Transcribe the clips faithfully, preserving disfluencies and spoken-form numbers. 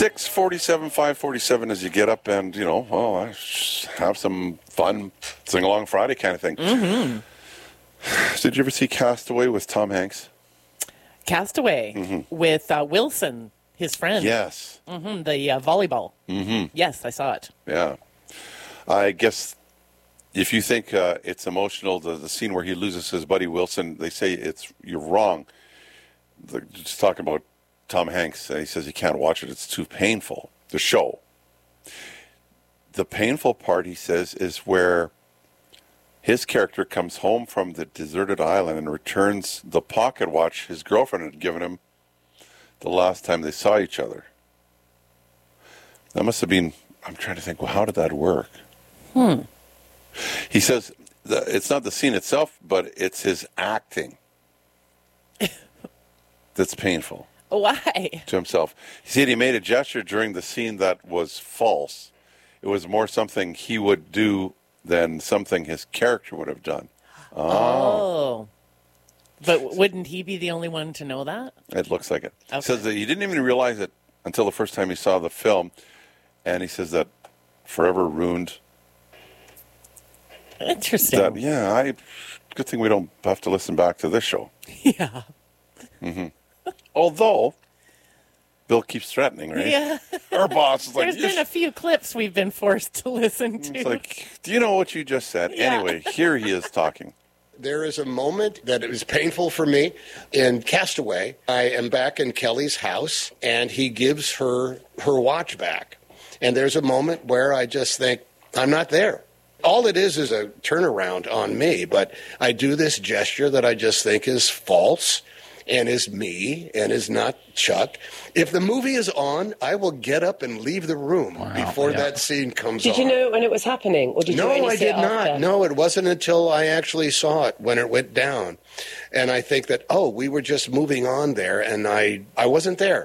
six forty-seven, five forty-seven as you get up and, you know, oh, I have some fun, sing along Friday kind of thing. Mm-hmm. Did you ever see Castaway with Tom Hanks? Castaway mm-hmm. with uh, Wilson, his friend. Yes. Mm-hmm. The uh, volleyball. Mm-hmm. Yes, I saw it. Yeah. I guess if you think uh, it's emotional, the, the scene where he loses his buddy Wilson, they say it's you're wrong. They're just talking about Tom Hanks. He says he can't watch it. It's too painful. The show. The painful part, he says, is where his character comes home from the deserted island and returns the pocket watch his girlfriend had given him the last time they saw each other. That must have been, I'm trying to think, well, how did that work? Hmm. He says the, it's not the scene itself, but it's his acting that's painful. Why? To himself. He said he made a gesture during the scene that was false. It was more something he would do than something his character would have done. Oh. oh. But wouldn't he be the only one to know that? It looks like it. Okay. He says that he didn't even realize it until the first time he saw the film. And he says that forever ruined. Interesting. That, yeah, I. Good thing we don't have to listen back to this show. Yeah. Mm-hmm. Although, Bill keeps threatening, right? Yeah. Our boss is like, there's been a few clips we've been forced to listen to. It's like, do you know what you just said? Yeah. Anyway, here he is talking. There is a moment that is painful for me. In Castaway, I am back in Kelly's house, and he gives her her watch back. And there's a moment where I just think, I'm not there. All it is is a turnaround on me, but I do this gesture that I just think is false and is me and is not Chuck. If the movie is on, I will get up and leave the room wow, before yeah. that scene comes did on. Did you know when it was happening? Or did no, you only I see did it not. After? No, it wasn't until I actually saw it when it went down. And I think that, oh, we were just moving on there, and I, I wasn't there.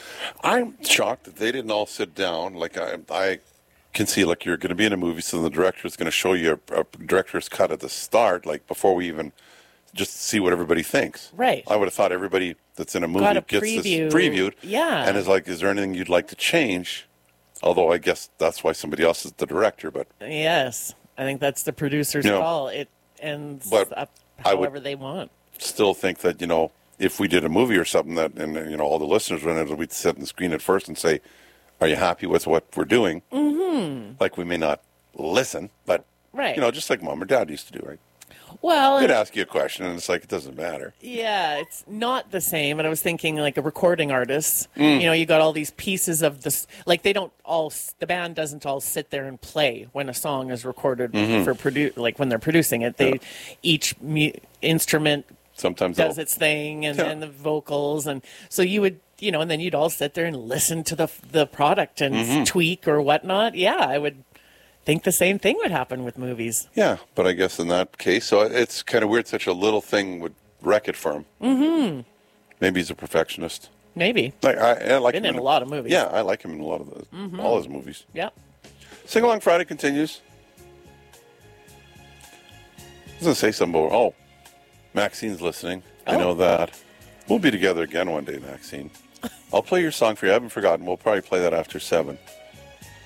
I'm shocked that they didn't all sit down. Like, I, I can see, like, you're going to be in a movie, so the director is going to show you a, a director's cut at the start, like, before we even just see what everybody thinks. Right. I would have thought everybody that's in a movie Got a gets preview. this previewed. Yeah. And is like, is there anything you'd like to change? Although I guess that's why somebody else is the director. But yes, I think that's the producer's you know, call. It ends but up I however would they want. Still think that, you know, if we did a movie or something that, and, you know, all the listeners went in, we'd sit on the screen at first and say, are you happy with what we're doing? Mm-hmm. Like, we may not listen, but, right. you know, just like Mom or Dad used to do, right? Well, they'd ask you a question, and it's like, it doesn't matter. Yeah, it's not the same. And I was thinking, like, a recording artist, Mm. you know, you got all these pieces of this, like, they don't all, the band doesn't all sit there and play when a song is recorded Mhm. for produ- like, when they're producing it. They, Yeah. each mu- instrument Sometimes does they'll- its thing, and, Yeah. and the vocals, and so you would, you know, and then you'd all sit there and listen to the the product and Mhm. tweak or whatnot. Yeah, I would think the same thing would happen with movies. Yeah, but I guess in that case, so it's kind of weird such a little thing would wreck it for him. Mm-hmm. Maybe he's a perfectionist. Maybe. Like, I, I like Been him in a lot of movies. Yeah, I like him in a lot of those, Mhm. all his movies. Yeah. Sing Along Friday continues. I was going to say something about, oh, Maxine's listening. I Oh. know that. We'll be together again one day, Maxine. I'll play your song for you. I haven't forgotten. We'll probably play that after seven.